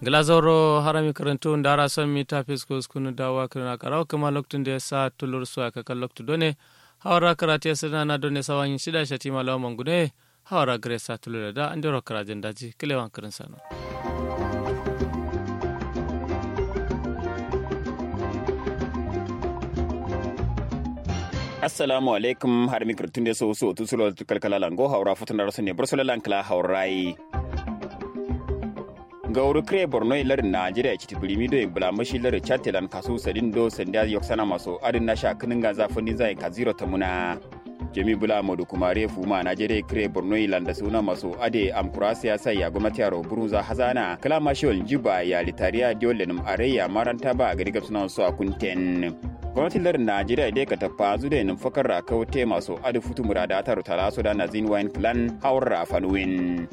Glazoro harami karantu ndara son mi tapis ko skunu dawa kirna karaw kama loktun de sa tulur so aka kan loktu done hawara karate sana na done sawan shida shati malaw mangune hawara gresa tulur da andiro karajen daji kilewan kirin sano assalamu alaikum har mi kirtun de so tusulo kalkala lango hawra futun rasu ne bursula lankla hawrai gauru kre borno ilar najeriya kiti bilimi do ibla mashi lar chatelan kasu sadin do sanda yoksana maso adin na shakinin ga zafin zai ka zero tamuna jami bula modu kumare fuma najeriya kre borno ilan da suna maso ade amkurasiya sai ya gwamnati yaro buruza hazana kala mashawal jiba ya litariya diolenum areya maranta ba gari gabsuna so akunten gwamnatin lardin najeriya dai ka tafa zu da yin fakar rakauta masu adu futu murada ta rutala su da nazin wine clan hawar afanuwin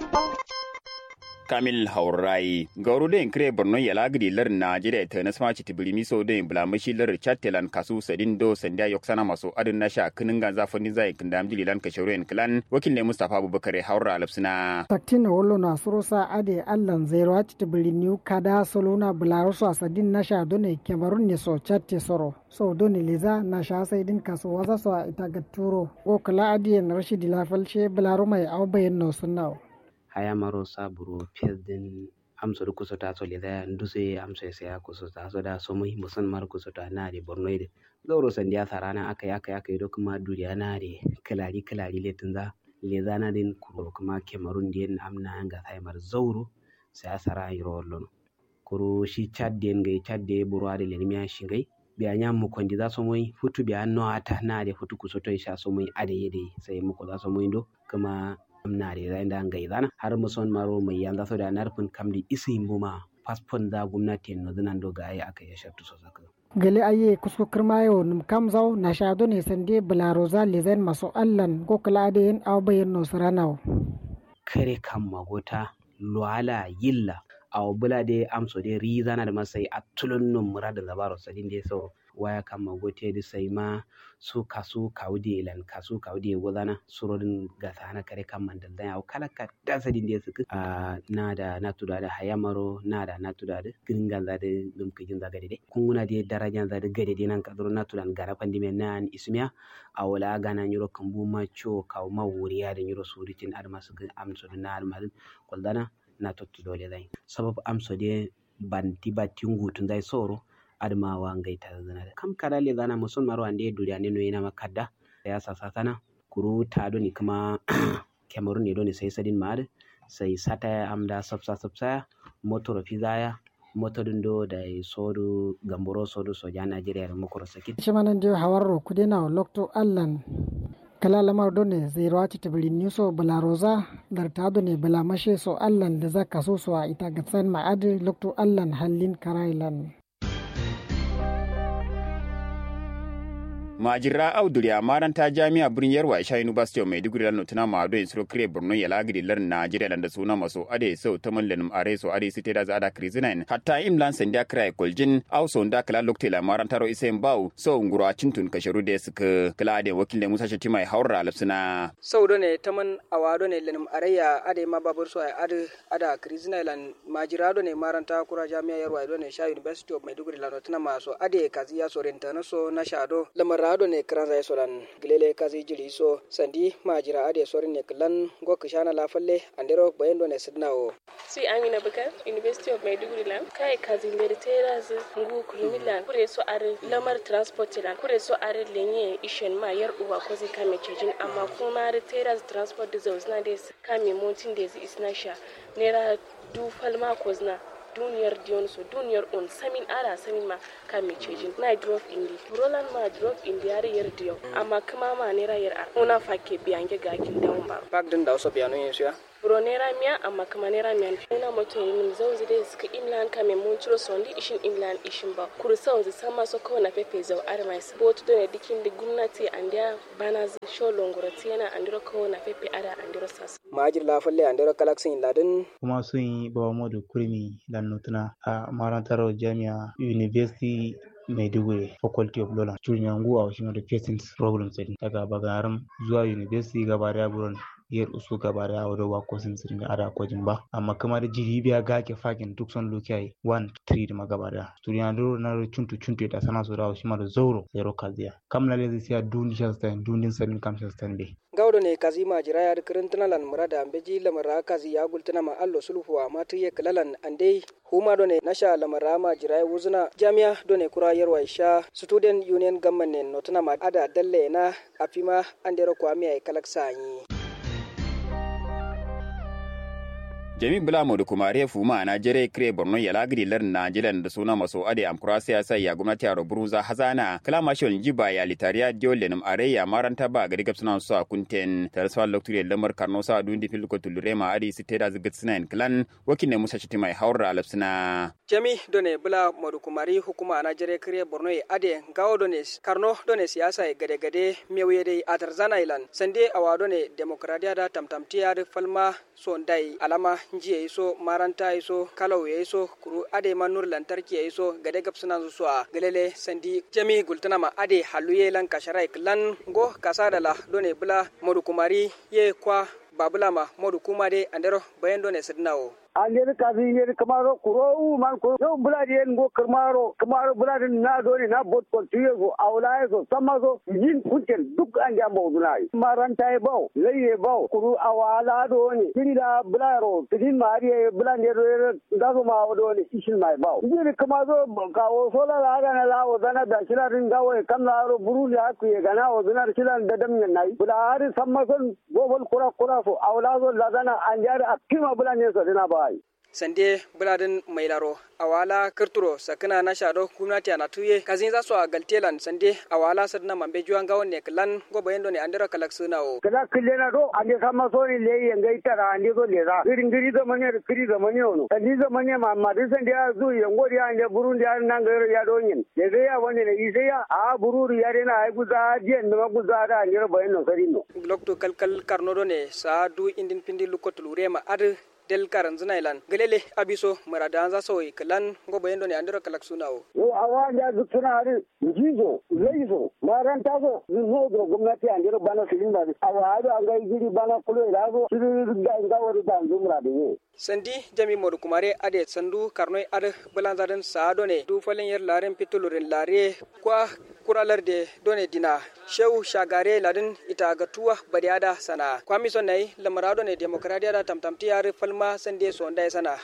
kamil haurai gauru da kire borno ya lagri lar najeriya ta nasma ci tibirimi so da bulamashi lar chattelan kasu sadin do sanda yoksana maso adin nasha kinin ga zafani zai kindam dililan ka shauren clan wakil ne mustafa abubakar haura alafsina taktina wallo na surosa ade allan zero ci tibirimi kada solona bularoso sadin nasha done kemarun ne so chatte soro so done leza nasha sai din kaso waza so ita gaturo o kala adiyen rashidi lafalshe bularo mai awbayen no sunnawo haya maro saburo pesden amso do kusota so leda nduse amso ya kusota so da so muy musan mar kusota na de bornoide gauro sandiya sarana akai do kuma duriya na de kalari letunza leza na din kuro kuma kemarun den amna nga sai mar zauro sai sara yiro lon kuro shi chadden gai chadde burwade le miya shingai biya nyam mu kondi za so muy futu biya no ata na de futu kusoto isha so muy ade yede sai muko za so muy do kuma amna da zai da gaizana har muson maro mai yanda so da narfin kamdi isi mbuma passport da gwamnati no dinan do gaye aka ya shartu so zaka gele aye kusko kirmayo num kamzau na shado ne sande bularoza lezen maso allan ko kala da yin awbayen no saranaw kare kan magota luala yilla aw bulade amso de rizana da masai atulun num murada zabaro sadin de so waya kan magote da sai ma su kasu kawde lan kasu kawde gozana surodin gasana kare kan mandal dan kala ka dasadin da suka na tuda da hayamaro na tuda da gingan za da dum kijin za gade kun guna da darajan za da gade nan kadro na tudan gara pandime nan ismiya awala gana nyuro kambu macho kaw mawuriya da nyuro suritin armasu amso na armalin kuldana na tottu dole dai sabab amso de banti batingu tun dai soro adma wangai ta zana kam kada le zana musun maro ande duriya ne no yana makadda ya sasa sana kuru ta do ni kuma Cameroon ne do ne sai sadin mad sai sata amda sabsa motor fizaya motodin do da sodu gamboro sodu soja Najeriya da mukoro sakit shimanan je hawarro kudena lokto allan kala lamar do ne zero ati tabiri nyuso balaroza darta do ne bala mashe so allan da zaka so a ita gatsan ma'ad lokto allan hallin karailan majira auduriya maranta jami'a birnin yarwa isha university of maiduguri lan notuna ma do insro kre borno ya lagidi lar najeriya lan da suna maso ade so tamallen are so ade site da zada krizinain hatta imlan sanda krai koljin au so nda kala lokte la maranta ro isen baw so nguro cintun kasharu de suka kala ade wakilin musa shati mai haura lapsina so do ne taman awado ne lenum areya ade ma babur so ade ada krizinain lan majira do ne maranta kura jami'a yarwa do ne sha university of maiduguri lan notuna ma so ade kaziya so rentana so na shado lamar rado ne kranza solan gilele kazi jiri so sandi majira ade sorin ne klan go kishana la falle andero bayendo ne sidnawo si amina bakar university of maiduguri lan kai kazi meriteras ngu kulmilan kure so are lamar transport lan kure so are lenye ishen ma yar uwa ko zai kame cejin amma kuma riteras transport deserves na des kame montin des isnasha nera du falma kozna duniyar diyon so duniyar on samin ma kan mi cejin na drop indi roland ma drop indi yar diyo amma kuma ma ne rayar una fakke biyange gakin dawo ba bag din da so biyano yin suya bro ne ramiya amma kuma ne ramiya una moto yin zauzi dai suka inland kame mun turo sondi ishin inland ishin ba kursa wanzu sama so ko na pepe zau armais boto do ne dikin di gwamnati andiya bana show longorati yana andiro ko na pepe ada andiro sas majir la falle andiro kalaksin ladin kuma sun yi bawa modu kurmi nutuna a marantar jami'a university Maiduguri Faculty of Law Churnyangu a wasu da facing problems daga Bagaram zuwa university gaba da buron yer usu gaba da wado wa ko sin sirin ada ko jimba amma kuma da jiribiya ga ke fakin duk son lokai 1 3 da magaba da turiya do na chuntu da sana so da shi ma da zoro zero kaziya kamla le zai dun shastan dun sanin kam shastan be gawdo ne kazima jiraya da kirintuna lan murada ambeji lamara kazi ya gultuna ma allo sulhuwa matu ye kalalan andei huma do ne nasha lamara ma jiraya wuzuna jami'a do ne kura yarwa isha student union government ne notuna ma ada dalle na afima andero kwami ay kalaksanyi jami bula mo da kuma refu ma na jere kre borno ya lagri lar na jilan da suna maso ade amkura siyasa ya gwamnati aro buruza hazana kalama shon jiba ya litariya diolenum areya maranta ba gari gapsuna so kunten taraswa lokture lamar karno sa dundi fil ko tulure ma adi siteda zgatsina en klan wakine musa chiti mai haura alapsina jami done bula mo da kuma ri hukuma na jere kre borno ya ade gawo done karno done siyasa gade gade mewe dai atarzana ilan sande awado ne demokradiya da tamtamtiya da falma so dai alama jiya iso maranta iso kalau ya iso kuru ade manur lantarki ya iso gade gapsuna su a galele sandi jami gultana ma ade haluye lan kasharai klan go kasada la done bula modu kumari ye kwa babula ma modu kumade andero bayan done sidnawo Angere kazi yeri kamaro kuro man ko yo buladi en go kamaro buladi na doni na bot ko tiye go awlaye go samago yin kutel duk anja mawdunai maranta e baw leye baw kuru awala doni tinda bularo tin mariye bulande dago ma doni ishin mai baw yeri kamaro ka o sola laga na lawo dana da shilarin gawo kamaro buruli aku ye gana o dana shilan da dam nai bulari samagon gobol kura so awlago ladana anjar akima bulane so dina ba sande buladin mai laro awala kirturo sakana na shado gwamnati na tuye kazin za su a galtelan sande awala sadna mambe juan gawon ne klan goba yendo ne andira kalak sunawo kada killena do ande kama so ni le yanga itara ande go le ra ngiri da manya kiri da manya ono andi da manya ma da sande ya zu yango ya ande burundi ya nan ga ya do yin le ga ya wani ne ise ya a bururu ya rena ai guza dien da guza da ande ba yendo sarino lokto kalkal karno do ne sa du indin pindi lukotul rema ad del karan zinailan galele abiso maradan za soyi kalan gobo yendo ne andira kalak sunawo o awanja suna ari jizo leizo maranta go no do gwamnati andira bana silinda awado anga giri bana kulo ilago siri da ngawari da zumra de sandi jami modu kumare ade sandu karnoy ade bulanzadan saado ne du falen yer laren pitulurin lare kwa kuralar de done dina shew shagare ladin ita gatuwa bariada sana kwami sonai lamarado ne demokradiya da tamtamti yare falma sande sonda sana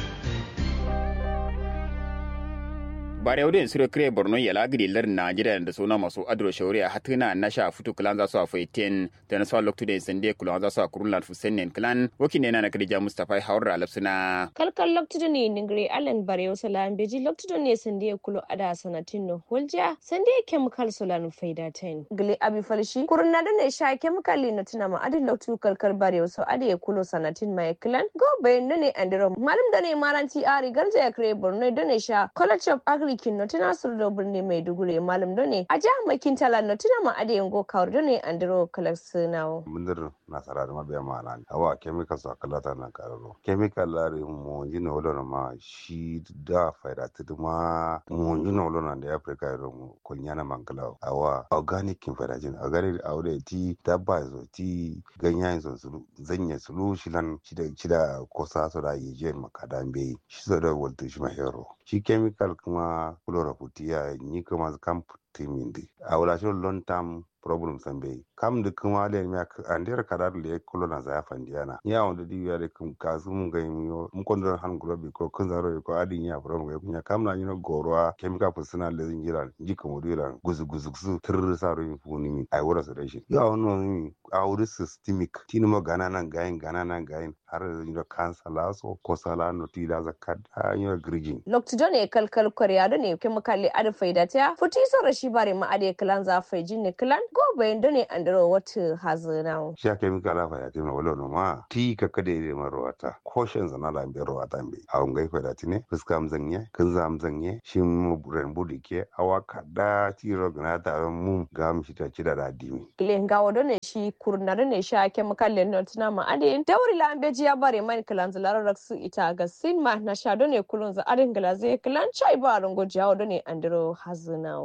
bare wadin sura kre borno ya lagri lar najeriya da suna masu adro shawriya hatuna na sha futu klan za su a faiten da na sa loktu da sande kula za su a kurun lan fusennen klan wakine na kadija mustafa haura alapsuna kalkal loktu ne ningre allen bare salam beji loktu ne sande kulo ada sanatin no holja sande chemical solan faida 10 gle abi falshi kurna da ne sha chemical na tuna ma adin loktu kalkal bare so ade kulo sanatin mai klan go bayan ne andiro malum da ne maranti ari garja ya kre borno da ne sha college of agri kin no tana sur do burne Maiduguri malam do ne a jihar makin tala no tana ma ade yango kawr do ne andro kalaks nawo mundir nasara da mabiya mana awa chemical sa kalata na kararo chemical lari mo jino lo ma shi da faida tuduma mo jino lo na da Africa ro mo kunyana mangala awa organic kin faida jin agare aure ti dabba zo ti ganyayen zo zanya sulu shilan shida kosa so da yeje makadambe shi so da waltu shi mahero shi chemical kuma kulorafutiya ni kuma kam timindi awla shi long term problem sambe kam de kuma le mi ander kadar le kolona za fandiana ya on de diya de kum kasum ga mi mu kondor han globi ko kunzaro ko adin ya problem ga kunya kam na nyino gorwa chemical personal le zinjira jiko modula guzu tir saro mi funi mi ay wora so reshi ya on mi awri systemic tinimo ganana gain har nyino cancer laso ko sala no ti da zakat nyino grigin lokto ne kalkal korea do ne chemical le ada faida ta futi so rashi bare ma ade klan za faijin ne klan go bayan da ne andro wata hazina shi chemical la faida tin wala no ma ti ka kade ne marwata koshin zana la be rwata be a ngai faida tine fuska amzanye kan za amzanye shi mu buren budike awaka da ti rogna ta mu ga mu shi ta cida da dimi le ngawo do ne shi kurna do ne sha chemical le not na ma ade dawri la ambeji ya bare man klan zalar raksu ita ga sinma na sha do ne kulun za adin glaze klan chai ba rungo jawo do ne andro hazina shi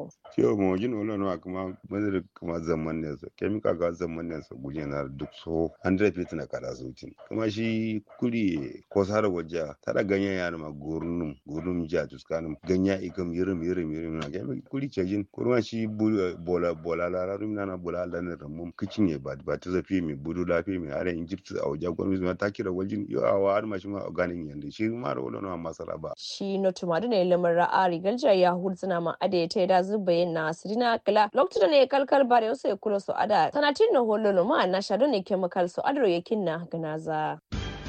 yo mo jin wala no kuma bazir kuma zaman ne so chemical ga zaman ne so guje na duk so 100% na kada zutin kuma shi kuri ko sar waje tada ganyen ya ma gurnum ja tuskanin ganya ikam yirim na ga kuri cejin kuma shi bola la na bola la ne ramum kicin ya ba ta zafi mi budu lafi mi are injipti a waje gwamnati ma ta kira waljin yo awa har ma shi ma organic yanda shi ma da wala no masala ba shi no tumadu ne lamar ra'ari galja ya hurzuna ma ade ta da zubayin na asirina kala lokacin ne kalkal bare sai kulo so ada sanatin no hollo ma na shado ne chemical so adro yakin na ganaza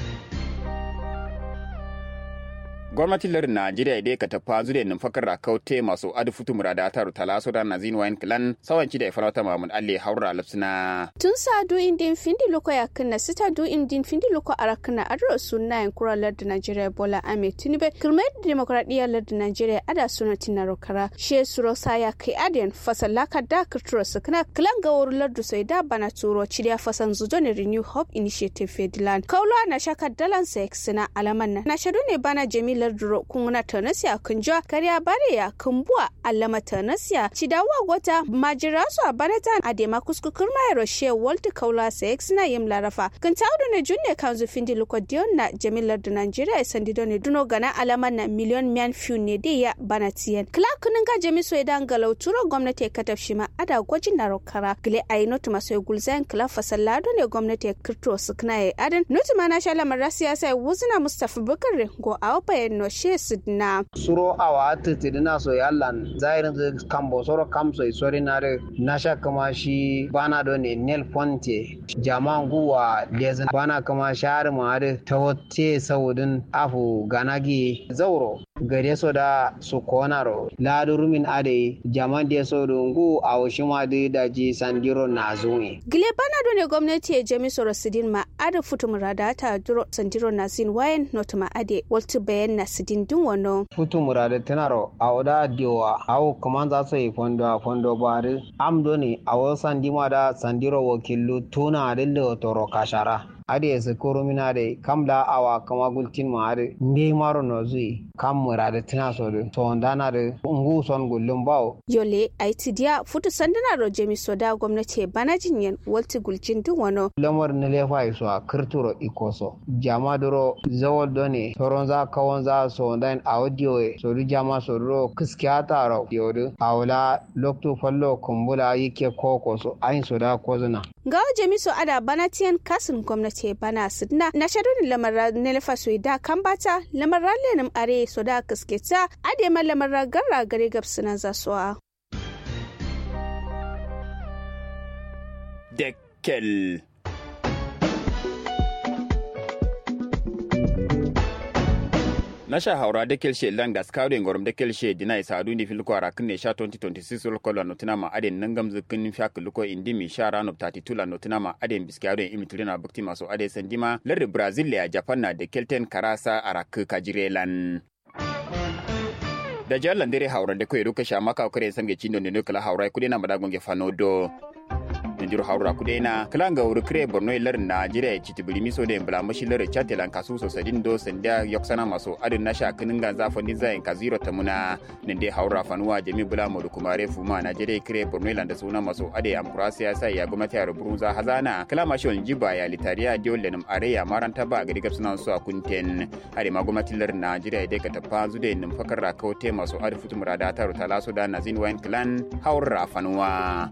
gwamnatin lardin Najeriya dai ka tafa zure nin fakar rakaute masu adu futu murada ta rutala so da nazin wine clan sawanci da ifrata mamun alle haura lapsina tun sa do indin findi loko ya kana sita do indin findi loko arakana adro sunna en kura lardin Najeriya Bola Ahmed Tinubu kirmai demokradiyyar lardin Najeriya ada suna tinaro kara she suro saya kai aden fasalla ka da kirturo sukna klan ga wor lardu sai da bana turo cidiya fasan zudo ne Renew Hope Initiative Fedland kaula na shaka dalan sexina alaman na shado ne bana Jamil larduro kunguna tanasiya kunjwa kariya bare ya kumbua alama tanasiya cidawa gota majirasu a baratan adema kuskukur mayro she walti kaula sex na yim larafa kan tawdo ne junne kanzu findi lokodion na jamilar da Nigeria sandido ne duno gana alama na million man few ne de ya banatiyan clark ninga jamiso idan galau turo gwamnati ka tafshima ada gwajin na rokara gile ayino tumaso gulzain kala fasallado ne gwamnati kirto sukna ya adan nutuma na shala marasiya sai wuzuna Mustafa Bukar go awpa no she sidna suro awa tidina so yallan zairin kambo soro kamso isori nare nasha kama shi bana do ne nel fonte jamangu wa lezin bana kama shari ma da tawote saudin afu ganagi zauro gare so da su konaro ladurumin ade jaman de so dungu awshima de daji sandiro nazumi gile bana do ne gwamnati ya jami soro sidin ma ada futum radata duro sandiro nazin wayan notuma ade waltu bayan na sidin dun wono futum radata tenaro awda diwa aw kamanza so e fondo bari amdo ne awo sandima da sandiro wakilu tuna dille toro kashara ade se koromina de kamla awa kama gultin ma ade nde maro no zui kam murade tina so de to ndana de ngu son gullum bawo yole aitidia futu sandana ro jemi soda gwamnati bana jinyen walti gulcin dun wono lamar ne lefa iso a kirturo ikoso jama doro zawol done toronza kawonza so ndan audio e so ru jama so ro kiskiata ro yodu awla lokto fallo kumbula yike koko so ayin soda kozuna gawo jemi so ada banatiyan kasin gwamnati bana sidna na shadun lamar nelfa soida kambata lamar lenim are soda kisketa ade ma lamar garra gare gabsuna zaswa dekkel nasha haura da kelshe langa skawde ngorom da kelshe dina sadu ni filko arakin ne sha 2026 lokolo notina ma aden nangam zukin fyak luko indimi shara no 32 la notina ma aden biskawde imitrina bukti maso ade sandima lar Brazil ya Japan na da kelten karasa arak kajirelan da jallan dare haura da koyi ruka sha maka kare sange cindo ne kala haura kudena madagonge fanodo Nigeria haura kudena kalanga urukre Borno lar Najeriya citibili miso de mbla mashilar chatelan kasu so sadin do sanda yoksana maso adin nasha kininga zafon design ka zero tamuna nende haura fanuwa jami bula modu kumare fuma Najeriya kire Borno landa suna maso ade amkurasiya sai ya gwamnati ya rubuza hazana kalama shon jiba ya litariya diolenum areya maranta ba gari gabsuna su akunten ade ma gwamnati lar Najeriya de ka tafa zude nim fakar kaute maso ade futu murada ta rutala su da nazin wine clan haura fanuwa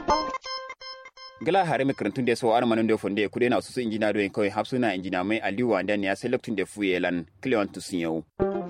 gala hare makarantun da so armanin da fonde kude na su injina do en kawai hafsuna injina mai aliwa dan ya selectun da fuyelan cleon to sinyau